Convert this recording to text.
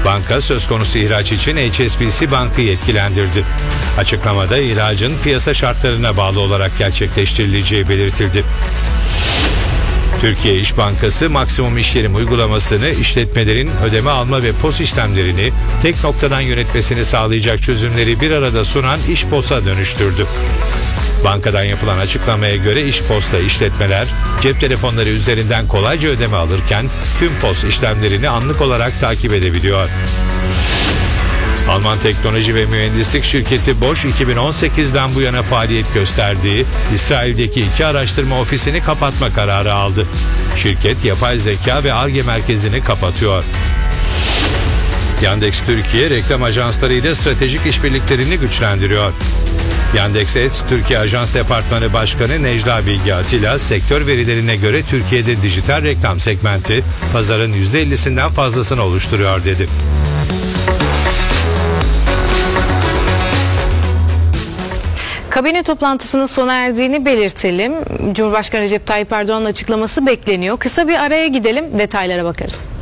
Banka söz konusu ihraç için HSBC Bank'ı yetkilendirdi. Açıklamada ihracın piyasa şartlarına bağlı olarak gerçekleştirileceği belirtildi. Türkiye İş Bankası maksimum işyerim uygulamasını işletmelerin ödeme alma ve POS işlemlerini tek noktadan yönetmesini sağlayacak çözümleri bir arada sunan İşPOS'a dönüştürdü. Bankadan yapılan açıklamaya göre İşPOS'ta işletmeler cep telefonları üzerinden kolayca ödeme alırken tüm POS işlemlerini anlık olarak takip edebiliyor. Alman teknoloji ve mühendislik şirketi Bosch 2018'den bu yana faaliyet gösterdiği İsrail'deki 2 araştırma ofisini kapatma kararı aldı. Şirket yapay zeka ve Ar-Ge merkezini kapatıyor. Yandex Türkiye reklam ajansları ile stratejik işbirliklerini güçlendiriyor. Yandex Ads Türkiye Ajans Departmanı Başkanı Necla Bilge Atilla, sektör verilerine göre Türkiye'de dijital reklam segmenti pazarın %50'sinden fazlasını oluşturuyor dedi. Kabine toplantısının sona erdiğini belirtelim. Cumhurbaşkanı Recep Tayyip Erdoğan'ın açıklaması bekleniyor. Kısa bir araya gidelim, detaylara bakarız.